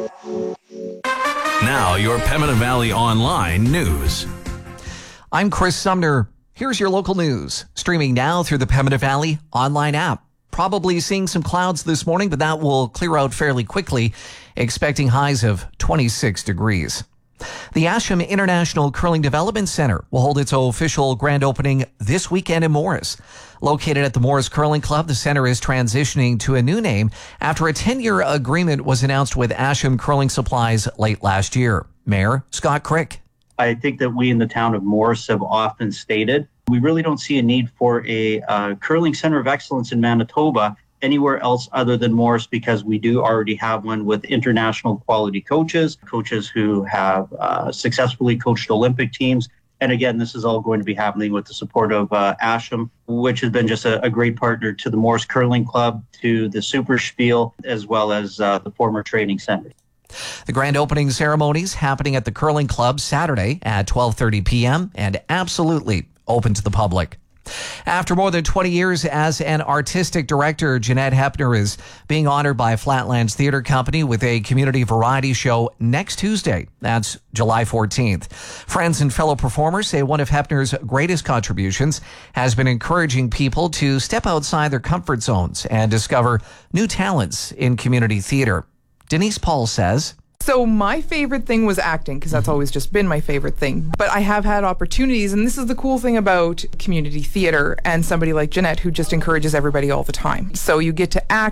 Now, your Pembina Valley Online news. I'm Chris Sumner. Here's your local news. Streaming now through the Pembina Valley Online app. Probably seeing some clouds this morning, but that will clear out fairly quickly, expecting highs of 26 degrees. The Asham International Curling Development Center will hold its official grand opening this weekend in Morris. Located at the Morris Curling Club, the center is transitioning to a new name after a 10-year agreement was announced with Asham Curling Supplies late last year. Mayor Scott Crick. I think that we in the town of Morris have often stated we really don't see a need for a curling center of excellence in Manitoba anywhere else other than Morris, because we do already have one with international quality coaches who have successfully coached Olympic teams. And again, this is all going to be happening with the support of Asham, which has been just a great partner to the Morris Curling Club, to the Super Spiel, as well as the former training center. The grand opening ceremonies happening at the Curling Club Saturday at 12:30 p.m. and absolutely open to the public. After more than 20 years as an artistic director, Jeanette Hepner is being honored by Flatlands Theatre Company with a community variety show next Tuesday. That's July 14th. Friends and fellow performers say one of Hepner's greatest contributions has been encouraging people to step outside their comfort zones and discover new talents in community theater. Denise Paul says, So my favorite thing was acting, because that's always just been my favorite thing. But I have had opportunities, and this is the cool thing about community theater and somebody like Jeanette who just encourages everybody all the time. So you get to act